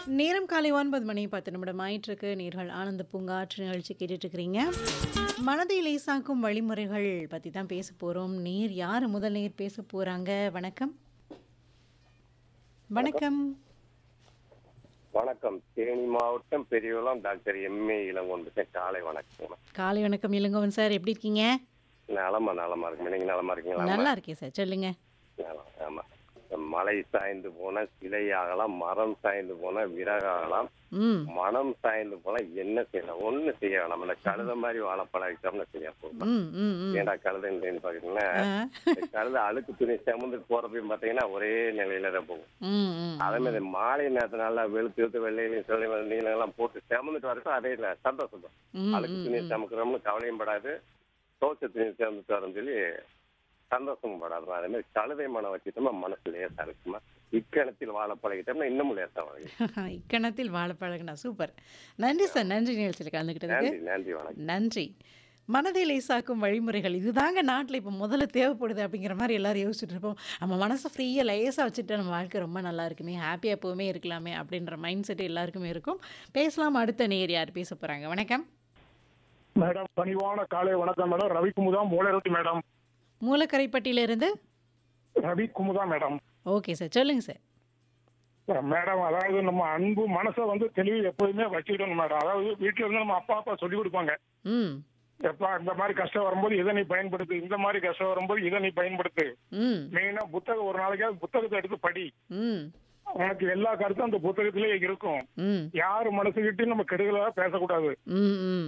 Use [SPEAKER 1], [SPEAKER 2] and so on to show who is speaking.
[SPEAKER 1] நேரம் காலை 9 மணி 10 நிமிடம் ஆயிட்டிருக்கு. நேர்கள் ஆனந்த பூங்காற்று நிகழ்ச்சி கேட்டுட்டு இருக்கிறீங்க. மனதை லேசாக்கும் வழிமுறைகள் பத்தி தான் பேச போறோம். யாரு முதல் நேர் பேச போறாங்க? வணக்கம்.
[SPEAKER 2] வணக்கம்.
[SPEAKER 1] வணக்கம்.
[SPEAKER 2] வணக்கம். தேனி மாவட்டம் பெரியகுளம் டாக்டர் எம்.ஏ. இளங்கோவன் பேசுறேன். காலை வணக்கம்மா.
[SPEAKER 1] காலை வணக்கம் இளங்கோவன் சார். எப்படி இருக்கீங்க?
[SPEAKER 2] நலமா இருக்கு. நீங்க நலமா இருக்கீங்களாம்மா?
[SPEAKER 1] நல்லா இருக்கேன் சார். சொல்லுங்க.
[SPEAKER 2] நலம். ஆமா. மலை சாய்ந்து போன சிலையாகலாம், மரம் சாய்ந்து போன விறகாகலாம்,
[SPEAKER 1] ம்.
[SPEAKER 2] மனம் சாய்ந்து போனா என்ன செய்யலாம்? ஒண்ணு செய்ய வேணாம். இந்த கழுதை மாதிரி வாழ பழகிட்டோம்னு சரியா போகும்.
[SPEAKER 1] ம். ம். ம்.
[SPEAKER 2] ஏன்டா கழுதைன்னு பாத்தீங்கன்னா,
[SPEAKER 1] ஆ.
[SPEAKER 2] இந்த கழுதை அழுக்கு துணி சுமந்துட்டு போறப்பையும் பாத்தீங்கன்னா ஒரே நிலையில தான் போகும்.
[SPEAKER 1] ம். ம்.
[SPEAKER 2] அதே மாதிரி மாலை நேரத்துல நல்லா வெளுத்து வெள்ளையிலையும் சொல்லி நீளம் போட்டு சுமந்துட்டு வரட்டும், அதே இல்லை சந்தோஷம் தான்.
[SPEAKER 1] ம்.
[SPEAKER 2] அழுக்கு
[SPEAKER 1] ம்.
[SPEAKER 2] துணியை
[SPEAKER 1] ம்.
[SPEAKER 2] சுமக்கிறோம்னு கவலையும் படாது, தோச்ச துணியை சேர்ந்துட்டு வரேன்னு சொல்லி சந்தோஷமும் படாது. அதே மாதிரி கழுதை மனம் வச்சுட்டோம்னா மனசு லேசா இருக்குமா. இக்கணத்தில் வாழ பழகிட்டோம்னா இன்னமும் லேசா பழகிடும்.
[SPEAKER 1] இக்கணத்தில் வாழ பழகுனா சூப்பர். நன்றி சார். நன்றி நிகழ்ச்சியில் கலந்துக்கிட்டதுக்கு.
[SPEAKER 2] நன்றி வணக்கம்.
[SPEAKER 1] நன்றி. மனதை லேசாக்கும் வழிமுறைகள் இதுதாங்க நாட்டில் இப்போ முதல்ல தேவைப்படுது அப்படிங்கிற மாதிரி எல்லாரும் யோசிச்சுட்டு இருப்போம். நம்ம மனசை ஃப்ரீயாக லேசாக வச்சுட்டு நம்ம வாழ்க்கை ரொம்ப நல்லா இருக்குமே, ஹாப்பியாக எப்போவுமே இருக்கலாமே அப்படின்ற மைண்ட் செட் எல்லாருக்குமே இருக்கும். பேசலாம். அடுத்த நேர் யார் பேச போகிறாங்க? வணக்கம்.
[SPEAKER 3] மேடம் பணிவான காலை வணக்கம் madam. ரவிக்குமுதா மூளைரொட்டி madam.
[SPEAKER 1] மூலக்கரைப்பட்டியிலிருந்து.
[SPEAKER 3] ரவிக்குமுதா madam.
[SPEAKER 1] Okay sir. சொல்லுங்கள் சார்.
[SPEAKER 3] மேடம் அதாவது நம்ம அன்பு மனசை வந்து தெளிவு எப்போதுமே வச்சுக்கிடணும் மேடம். அதாவது வீட்டுல இருந்து நம்ம அப்பா சொல்லி கொடுப்பாங்க.
[SPEAKER 1] ம்.
[SPEAKER 3] எப்பா இந்த மாதிரி கஷ்டம் வரும்போது இதை நீ பயன்படுத்து, இந்த மாதிரி கஷ்டம் வரும்போது இதை நீ பயன்படுத்து.
[SPEAKER 1] ம்.
[SPEAKER 3] மெயினா புத்தகம் ஒரு நாளைக்காவது புத்தகத்தை எடுத்து படி.
[SPEAKER 1] ம்.
[SPEAKER 3] உனக்கு எல்லா கருத்தும் அந்த புத்தகத்திலேயே இருக்கும்.
[SPEAKER 1] ம்.
[SPEAKER 3] யாரு மனசுகிட்டையும் நம்ம கெடுதலா பேசக்கூடாது.
[SPEAKER 1] ம். ம்.